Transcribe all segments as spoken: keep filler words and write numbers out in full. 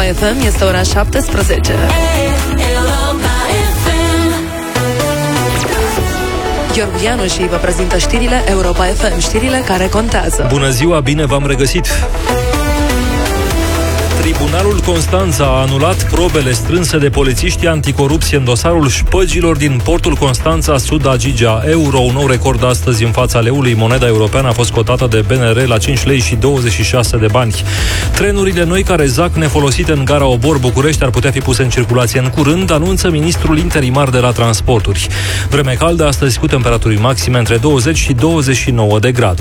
F M, este ora șaptesprezece. Gheorghe Vianu și vă prezintă știrile Europa F M, știrile care contează. Bună ziua, bine v-am regăsit! Tribunalul Constanța a anulat probele strânse de polițiștii anticorupție în dosarul șpăgilor din portul Constanța Sud Agigea Euro. Un nou record astăzi în fața leului. Moneda europeană a fost cotată de B N R la cinci lei și douăzeci și șase de bani. Trenurile noi care zac nefolosite în gara Obor București ar putea fi puse în circulație în curând, anunță ministrul interimar de la transporturi. Vreme caldă astăzi cu temperaturi maxime între douăzeci și douăzeci și nouă de grade.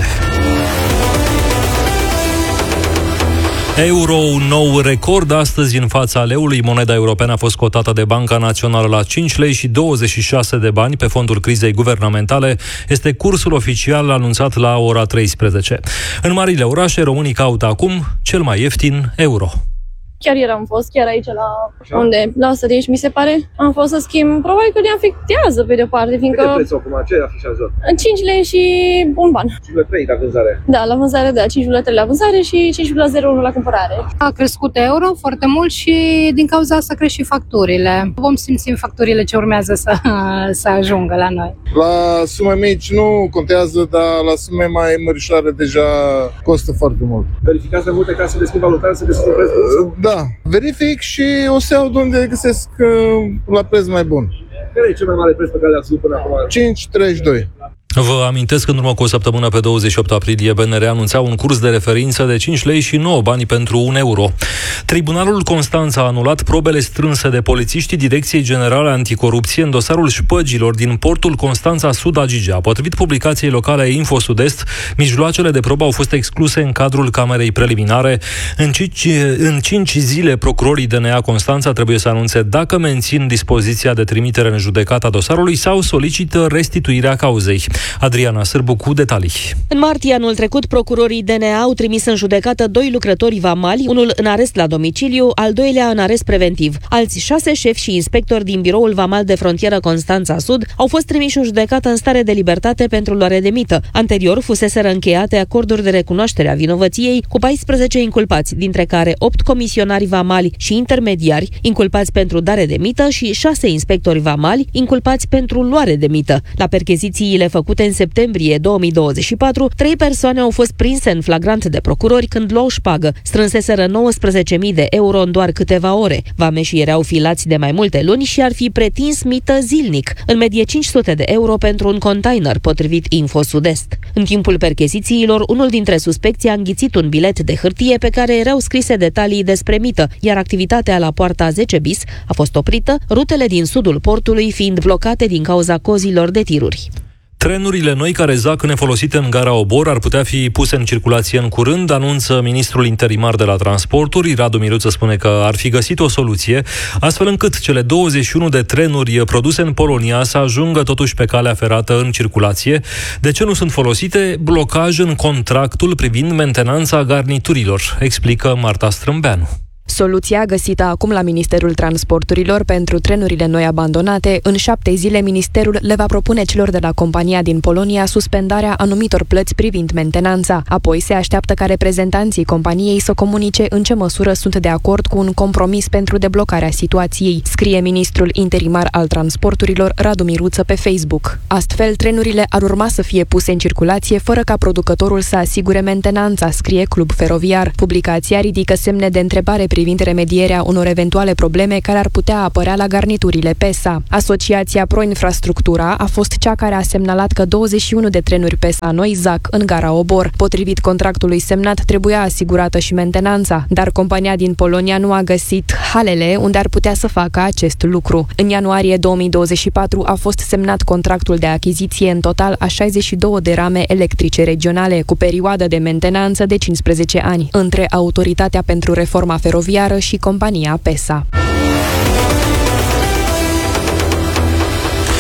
Euro, un nou record astăzi în fața leului. Moneda europeană a fost cotată de Banca Națională la cinci lei și douăzeci și șase de bani pe fondul crizei guvernamentale. Este cursul oficial anunțat la ora treisprezece. În marile orașe, românii caută acum cel mai ieftin euro. Chiar ieri am fost, chiar aici la Așa? unde? La Săriș, mi se pare. Am fost să schimb, probabil că ne afectează pe de-o parte, fiindcă... Câte prețul acum? Ce afișează? cinci lei și un ban. cinci virgulă trei la vânzare? Da, la vânzare, da, cinci virgulă trei la vânzare și cinci virgulă zero unu la cumpărare. A crescut euro foarte mult și din cauza asta cresc și facturile. Vom simți în facturile ce urmează să, să ajungă la noi. La sume mici nu contează, dar la sume mai mărișoare deja costă foarte mult. Verificați mai multe case de schimb valutar să găsiți un preț? Da, verific și o să iau de unde găsesc la preț mai bun. Care e cel mai mare preț pe care le-ați văzut până acum? cinci virgulă treizeci și doi. Vă amintesc că în urmă cu o săptămână, pe douăzeci și opt aprilie, B N R anunța un curs de referință de cinci lei și nouă bani pentru un euro. Tribunalul Constanța a anulat probele strânse de polițiștii Direcției Generale Anticorupție în dosarul șpăgilor din portul Constanța Sud Agigea. Potrivit publicației locale Info Sud-Est, mijloacele de probă au fost excluse în cadrul camerei preliminare. În cinci, în cinci zile, procurorii D N A Constanța trebuie să anunțe dacă mențin dispoziția de trimitere în judecată a dosarului sau solicită restituirea cauzei. Adriana Sârbu cu detalii. În martie anul trecut, procurorii D N A au trimis în judecată doi lucrători vamali, unul în arest la domiciliu, al doilea în arest preventiv. Alți șase șefi și inspectori din biroul vamal de frontieră Constanța Sud au fost trimiși în judecată în stare de libertate pentru luare de mită. Anterior fuseseră încheiate acorduri de recunoaștere a vinovăției cu paisprezece inculpați, dintre care opt comisionari vamali și intermediari inculpați pentru dare de mită și șase inspectori vamali inculpați pentru luare de mită. La perchezițiile făcute în septembrie două mii douăzeci și patru, trei persoane au fost prinse în flagrant de procurori când luau șpagă. Strânseseră nouăsprezece mii de euro în doar câteva ore. Vameșii erau filați de mai multe luni și ar fi pretins mită zilnic, în medie cinci sute de euro pentru un container, potrivit Info Sud-Est. În timpul perchezițiilor, unul dintre suspecții a înghițit un bilet de hârtie pe care erau scrise detalii despre mită, iar activitatea la poarta zece bis a fost oprită, rutele din sudul portului fiind blocate din cauza cozilor de tiruri. Trenurile noi care zac nefolosite în gara Obor ar putea fi puse în circulație în curând, anunță ministrul interimar de la transporturi. Radu Miruță spune că ar fi găsit o soluție, astfel încât cele douăzeci și unu de trenuri produse în Polonia să ajungă totuși pe calea ferată în circulație. De ce nu sunt folosite? Blocaj în contractul privind mentenanța garniturilor, explică Marta Strâmbeanu. Soluția găsită acum la Ministerul Transporturilor pentru trenurile noi abandonate, în șapte zile Ministerul le va propune celor de la compania din Polonia suspendarea anumitor plăți privind mentenanța. Apoi se așteaptă ca reprezentanții companiei să comunice în ce măsură sunt de acord cu un compromis pentru deblocarea situației, scrie ministrul interimar al transporturilor Radu Miruță pe Facebook. Astfel, trenurile ar urma să fie puse în circulație fără ca producătorul să asigure mentenanța, scrie Club Feroviar. Publicația ridică semne de întrebare privind remedierea unor eventuale probleme care ar putea apărea la garniturile PESA. Asociația Pro Infrastructura a fost cea care a semnalat că douăzeci și unu de trenuri PESA noi zac în gara Obor. Potrivit contractului semnat, trebuia asigurată și mentenanța, dar compania din Polonia nu a găsit halele unde ar putea să facă acest lucru. În ianuarie două mii douăzeci și patru a fost semnat contractul de achiziție în total a șaizeci și două de rame electrice regionale, cu perioadă de mentenanță de cincisprezece ani, între Autoritatea pentru Reforma Feroviară și compania PESA.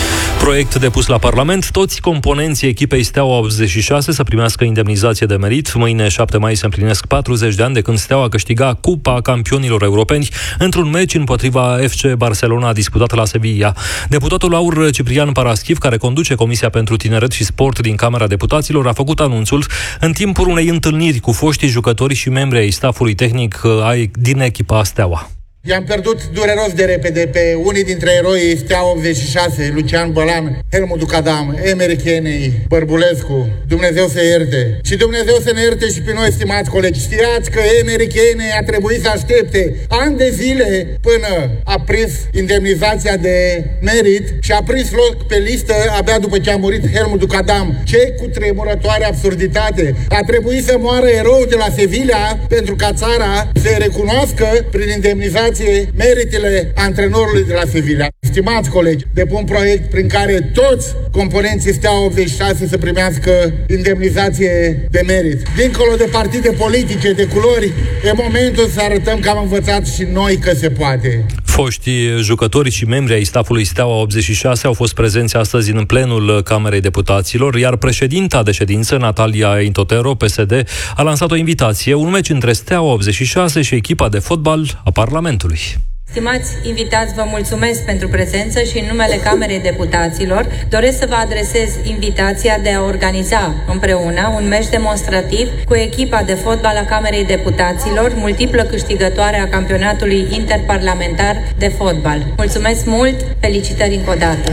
Proiect depus la Parlament. Toți componenții echipei Steaua optzeci și șase să primească indemnizație de merit. Mâine, șapte mai, se împlinesc patruzeci de ani de când Steaua câștiga Cupa Campionilor Europeni într-un meci împotriva F C Barcelona disputat la Sevilla. Deputatul Aur Ciprian Paraschiv, care conduce Comisia pentru Tineret și Sport din Camera Deputaților, a făcut anunțul în timpul unei întâlniri cu foștii jucători și membri ai staffului tehnic din echipa Steaua. I-am pierdut dureros de repede pe unii dintre eroii Steaua optzeci și șase, Lucian Bălan, Helmut Ducadam, Emeric Enei, Bărbulescu, Dumnezeu să ierte. Și Dumnezeu să ne ierte și pe noi, stimați colegi. Știați că Emeric Enei a trebuit să aștepte ani de zile până a prins indemnizația de merit și a prins loc pe listă abia după ce a murit Helmut Ducadam. Ce cutremurătoare absurditate! A trebuit să moară eroul de la Sevilla pentru ca țara să recunoască prin indemnizație meritele antrenorului de la Sevilla. Stimați colegi, depun proiect prin care toți componenții Steaua optzeci și șase să primească indemnizație de merit. Dincolo de partide politice, de culori, e momentul să arătăm că am învățat și noi că se poate. Foștii jucători și membri ai staffului Steaua optzeci și șase au fost prezenți astăzi în plenul Camerei Deputaților, iar președinta de ședință, Natalia Intotero, P S D, a lansat o invitație, un meci între Steaua optzeci și șase și echipa de fotbal a Parlamentului. Stimați invitați, vă mulțumesc pentru prezență și în numele Camerei Deputaților doresc să vă adresez invitația de a organiza împreună un meci demonstrativ cu echipa de fotbal a Camerei Deputaților, multiplă câștigătoare a campionatului interparlamentar de fotbal. Mulțumesc mult, felicitări încă o dată!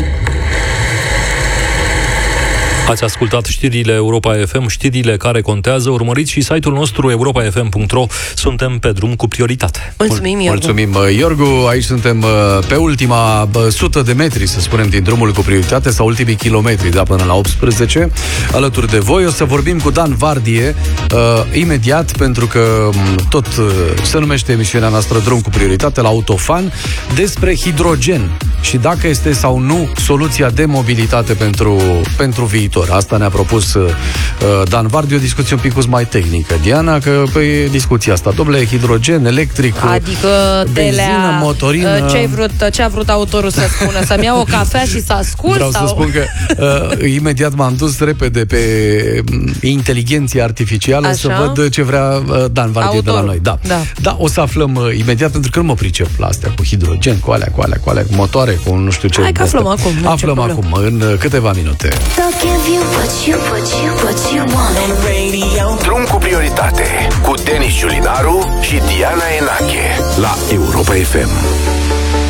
Ați ascultat știrile Europa F M, știrile care contează. Urmăriți și site-ul nostru europa f m punct r o. Suntem pe drum cu prioritate. Mulțumim, Iorgu. Mulțumim, Iorgu. Aici suntem pe ultima sută de metri, să spunem, din drumul cu prioritate, sau ultimii kilometri, da, până la optsprezece. Alături de voi o să vorbim cu Dan Vardie uh, imediat, pentru că tot uh, se numește emisiunea noastră Drum cu prioritate la Autofan, despre hidrogen și dacă este sau nu soluția de mobilitate pentru, pentru viitor. Asta ne-a propus uh, Dan Vardi, o discuție un pic mai tehnică. Diana, că pe discuția asta, domnule, hidrogen, electric, adică benzină, telea, motorină... Ce, vrut, ce a vrut autorul să spună? Să-mi iau o cafea și să ascult? Vreau sau... să spun că uh, imediat m-am dus repede pe inteligenția artificială. Așa? Să văd ce vrea uh, Dan Vardi autorul. De la noi. Da. Da. Da, o să aflăm uh, imediat, pentru că nu mă pricep la astea cu hidrogen, cu alea, cu alea, cu alea, cu motoare, cu nu știu ce. Hai că aflăm acum. Aflăm acum, în uh, câteva minute. Drum cu prioritate cu Denis Ciulinaru și Diana Enache la Europa F M.